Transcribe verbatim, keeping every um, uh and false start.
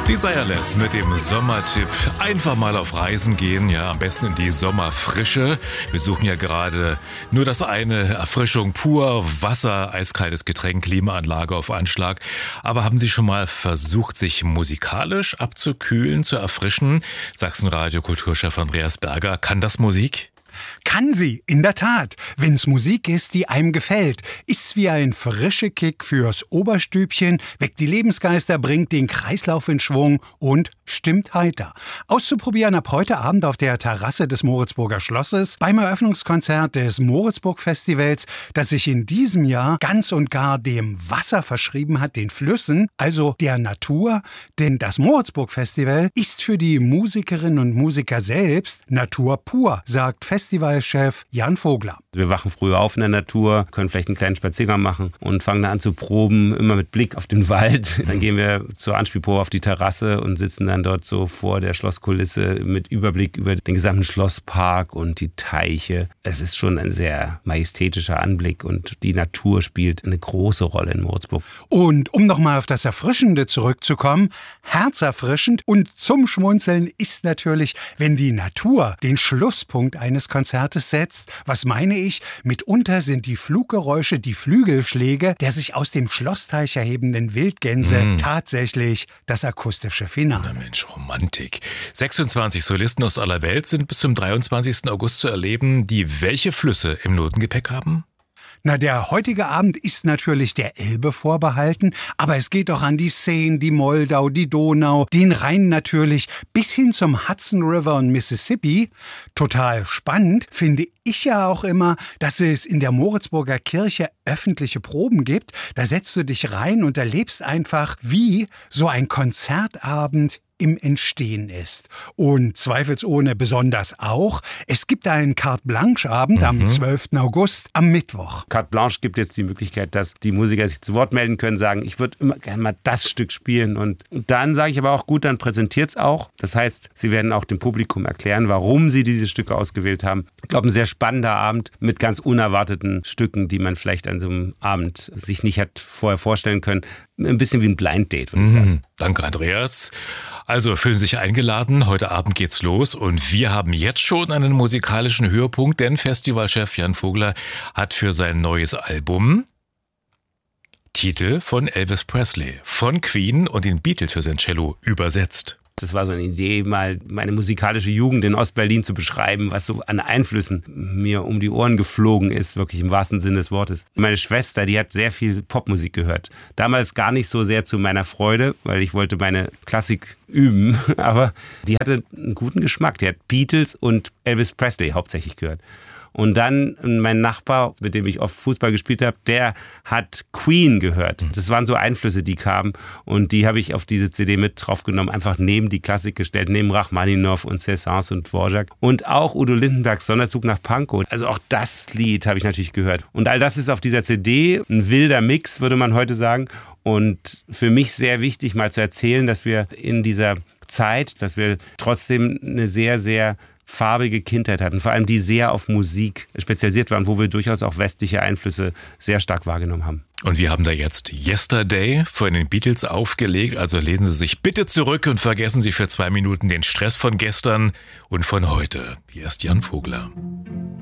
Desireless mit dem Sommertipp. Einfach mal auf Reisen gehen, ja, am besten in die Sommerfrische. Wir suchen ja gerade nur das eine, Erfrischung pur, Wasser, eiskaltes Getränk, Klimaanlage auf Anschlag. Aber haben Sie schon mal versucht, sich musikalisch abzukühlen, zu erfrischen? Sachsenradio-Kulturchef Andreas Berger, kann das Musik? Kann sie, in der Tat. Wenn's Musik ist, die einem gefällt. Ist's wie ein frischer Kick fürs Oberstübchen, weckt die Lebensgeister, bringt den Kreislauf in Schwung und stimmt heiter. Auszuprobieren ab heute Abend auf der Terrasse des Moritzburger Schlosses beim Eröffnungskonzert des Moritzburg-Festivals, das sich in diesem Jahr ganz und gar dem Wasser verschrieben hat, den Flüssen, also der Natur. Denn das Moritzburg-Festival ist für die Musikerinnen und Musiker selbst Natur pur, sagt Festivalchef Jan Vogler. Wir wachen früh auf in der Natur, können vielleicht einen kleinen Spaziergang machen und fangen dann an zu proben, immer mit Blick auf den Wald. Dann gehen wir zur Anspielprobe auf die Terrasse und sitzen dann dort so vor der Schlosskulisse mit Überblick über den gesamten Schlosspark und die Teiche. Es ist schon ein sehr majestätischer Anblick und die Natur spielt eine große Rolle in Moritzburg. Und um nochmal auf das Erfrischende zurückzukommen, herzerfrischend und zum Schmunzeln ist natürlich, wenn die Natur den Schlusspunkt eines Konzertes setzt. Was meine ich? Mitunter sind die Fluggeräusche, die Flügelschläge der sich aus dem Schlossteich erhebenden Wildgänse mm. tatsächlich das akustische Finale. Na Mensch, Romantik. sechsundzwanzig Solisten aus aller Welt sind bis zum dreiundzwanzigsten August zu erleben, die welche Flüsse im Notengepäck haben? Na, der heutige Abend ist natürlich der Elbe vorbehalten, aber es geht auch an die Seine, die Moldau, die Donau, den Rhein natürlich, bis hin zum Hudson River und Mississippi. Total spannend finde ich ja auch immer, dass es in der Moritzburger Kirche öffentliche Proben gibt. Da setzt du dich rein und erlebst einfach, wie so ein Konzertabend im Entstehen ist. Und zweifelsohne besonders auch, es gibt einen Carte-Blanche-Abend mhm. am zwölften August, am Mittwoch. Carte Blanche gibt jetzt die Möglichkeit, dass die Musiker sich zu Wort melden können, sagen, ich würde immer gerne mal das Stück spielen. Und, und dann sage ich aber auch, gut, dann präsentiert es auch. Das heißt, sie werden auch dem Publikum erklären, warum sie diese Stücke ausgewählt haben. Ich glaube, ein sehr spannender Abend mit ganz unerwarteten Stücken, die man vielleicht an so einem Abend sich nicht hat vorher vorstellen können. Ein bisschen wie ein Blind Date, würde ich sagen. Mhm. Danke, Andreas. Also fühlen Sie sich eingeladen, heute Abend geht's los und wir haben jetzt schon einen musikalischen Höhepunkt, denn Festivalchef Jan Vogler hat für sein neues Album Titel von Elvis Presley, von Queen und den Beatles für sein Cello übersetzt. Das war so eine Idee, mal meine musikalische Jugend in Ostberlin zu beschreiben, was so an Einflüssen mir um die Ohren geflogen ist, wirklich im wahrsten Sinne des Wortes. Meine Schwester, die hat sehr viel Popmusik gehört. Damals gar nicht so sehr zu meiner Freude, weil ich wollte meine Klassik üben, aber die hatte einen guten Geschmack. Die hat Beatles und Elvis Presley hauptsächlich gehört. Und dann mein Nachbar, mit dem ich oft Fußball gespielt habe, der hat Queen gehört. Das waren so Einflüsse, die kamen und die habe ich auf diese C D mit draufgenommen, einfach neben die Klassik gestellt, neben Rachmaninow und César und Dvorak und auch Udo Lindenbergs Sonderzug nach Pankow. Also auch das Lied habe ich natürlich gehört. Und all das ist auf dieser C D ein wilder Mix, würde man heute sagen. Und für mich sehr wichtig, mal zu erzählen, dass wir in dieser Zeit, dass wir trotzdem eine sehr, sehr farbige Kindheit hatten, vor allem die sehr auf Musik spezialisiert waren, wo wir durchaus auch westliche Einflüsse sehr stark wahrgenommen haben. Und wir haben da jetzt Yesterday von den Beatles aufgelegt, also lehnen Sie sich bitte zurück und vergessen Sie für zwei Minuten den Stress von gestern und von heute. Hier ist Jan Vogler.